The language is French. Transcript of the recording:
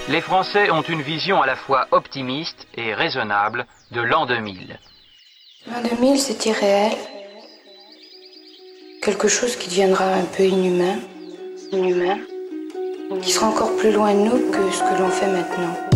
Les Français ont une vision à la fois optimiste et raisonnable de l'an 2000. L'an 2000, c'est irréel. Quelque chose qui deviendra un peu inhumain, qui sera encore plus loin de nous que ce que l'on fait maintenant.